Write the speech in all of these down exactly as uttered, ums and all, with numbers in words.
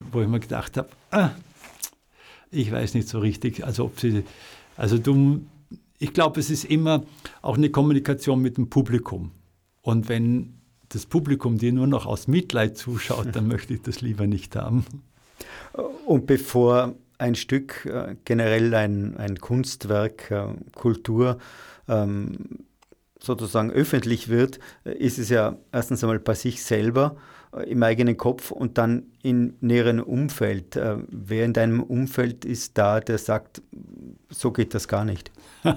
wo ich mir gedacht habe, ah, ich weiß nicht so richtig, also ob sie, also du, ich glaube, es ist immer auch eine Kommunikation mit dem Publikum. Und wenn das Publikum dir nur noch aus Mitleid zuschaut, dann möchte ich das lieber nicht haben. Und bevor ein Stück, äh, generell ein, ein Kunstwerk, äh, Kultur, ähm, sozusagen öffentlich wird, äh, ist es ja erstens einmal bei sich selber, äh, im eigenen Kopf und dann im näheren Umfeld. Äh, wer in deinem Umfeld ist da, der sagt, so geht das gar nicht?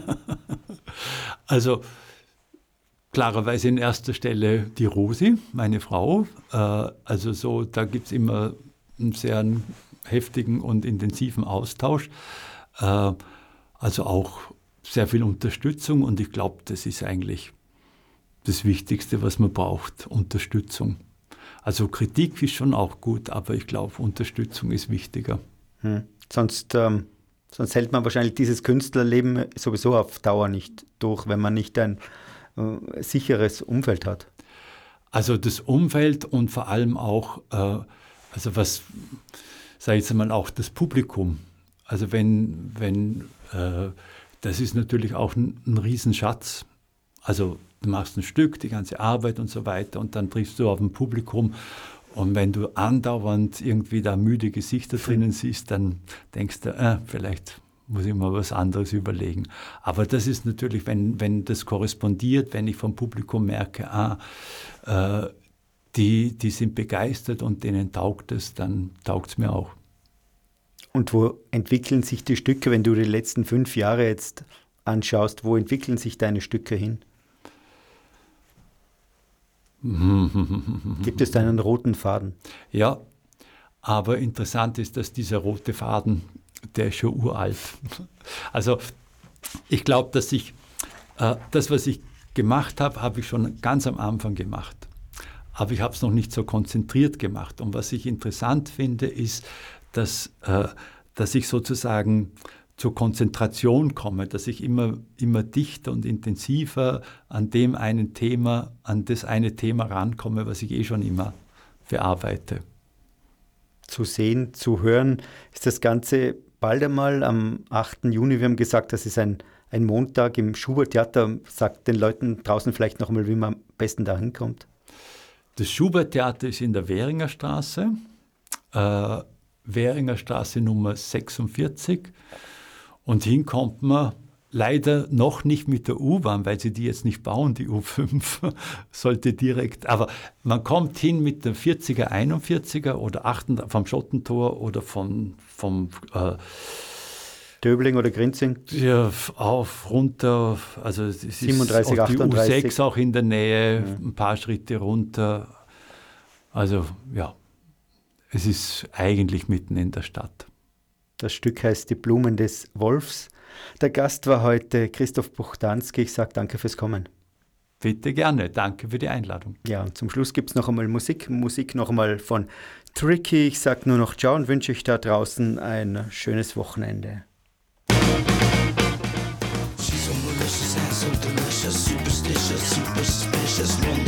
Also klarerweise in erster Stelle die Rosi, meine Frau. Äh, also so, da gibt es immer einen sehr heftigen und intensiven Austausch. Äh, also auch sehr viel Unterstützung und ich glaube, das ist eigentlich das Wichtigste, was man braucht, Unterstützung. Also Kritik ist schon auch gut, aber ich glaube, Unterstützung ist wichtiger. Hm. Sonst, ähm, sonst hält man wahrscheinlich dieses Künstlerleben sowieso auf Dauer nicht durch, wenn man nicht ein äh, sicheres Umfeld hat. Also das Umfeld und vor allem auch, äh, also was, sage ich jetzt mal, auch das Publikum. Also wenn, wenn äh, das ist natürlich auch ein, ein Riesenschatz. Also du machst ein Stück, die ganze Arbeit und so weiter und dann triffst du auf ein Publikum und wenn du andauernd irgendwie da müde Gesichter drinnen siehst, dann denkst du, äh, vielleicht muss ich mal was anderes überlegen. Aber das ist natürlich, wenn, wenn das korrespondiert, wenn ich vom Publikum merke, ah, äh, die, die sind begeistert und denen taugt es, dann taugt es mir auch. Und wo entwickeln sich die Stücke, wenn du die letzten fünf Jahre jetzt anschaust, wo entwickeln sich deine Stücke hin? Gibt es da einen roten Faden? Ja, aber interessant ist, dass dieser rote Faden, der ist schon uralt. Also ich glaube, dass ich, äh, das, was ich gemacht habe, habe ich schon ganz am Anfang gemacht. Aber ich habe es noch nicht so konzentriert gemacht. Und was ich interessant finde, ist, dass, äh, dass ich sozusagen zur Konzentration komme, dass ich immer, immer dichter und intensiver an dem einen Thema, an das eine Thema rankomme, was ich eh schon immer bearbeite. Zu sehen, zu hören, ist das Ganze bald einmal am achten Juni, wir haben gesagt, das ist ein, ein Montag im Schubert-Theater. Sagt den Leuten draußen vielleicht noch einmal, wie man am besten da hinkommt. Das Schubert-Theater ist in der Währinger Straße, äh, Währinger Straße Nummer sechsundvierzig. Und hinkommt man leider noch nicht mit der U-Bahn, weil sie die jetzt nicht bauen, die U fünf, sollte direkt, aber man kommt hin mit der vierziger, einundvierziger oder achter vom Schottentor oder von, vom äh, Döbling oder Grinzing? Ja, auf, runter, also es ist siebenunddreißig, auch die achtunddreißig. U sechs auch in der Nähe, ja. Ein paar Schritte runter. Also ja, es ist eigentlich mitten in der Stadt. Das Stück heißt Die Blumen des Wolfs. Der Gast war heute Christoph Buchtanski. Ich sage danke fürs Kommen. Bitte gerne, danke für die Einladung. Ja, und zum Schluss gibt es noch einmal Musik. Musik noch einmal von Tricky. Ich sage nur noch ciao und wünsche euch da draußen ein schönes Wochenende. She's so malicious, so delicious, superstitious, super suspicious,